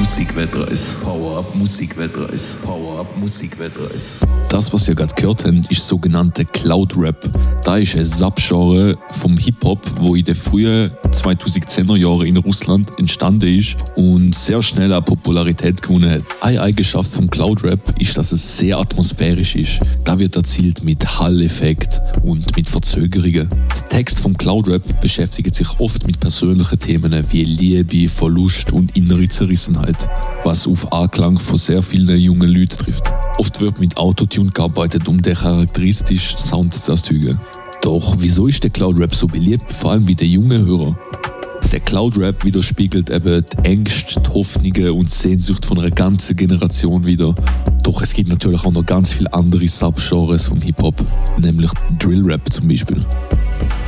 Musikwetreis. Power-Up Musikwetreis. Power-Up Musikwetreis. Das, was ihr gerade gehört habt, ist sogenannte Cloud Rap. Da ist ein Subgenre vom Hip-Hop, wo in den frühen 2010er Jahren in Russland entstanden ist und sehr schnell an Popularität gewonnen hat. Eine Eigenschaft vom Cloud Rap ist, dass es sehr atmosphärisch ist. Da wird erzielt mit Hall-Effekt und mit Verzögerungen. Der Text vom Cloud Rap beschäftigt sich oft mit persönlichen Themen wie Liebe, Verlust und innere Zerrissenheit, was auf Anklang von sehr vielen jungen Leuten trifft. Oft wird mit Autotune gearbeitet, um den charakteristischen Sound zu erzeugen. Doch wieso ist der Cloud Rap so beliebt, vor allem bei den jungen Hörern? Der Cloud Rap widerspiegelt eben die Ängste, die Hoffnungen und die Sehnsucht von einer ganzen Generation wieder. Doch es gibt natürlich auch noch ganz viele andere Subgenres vom Hip-Hop, nämlich Drill Rap zum Beispiel.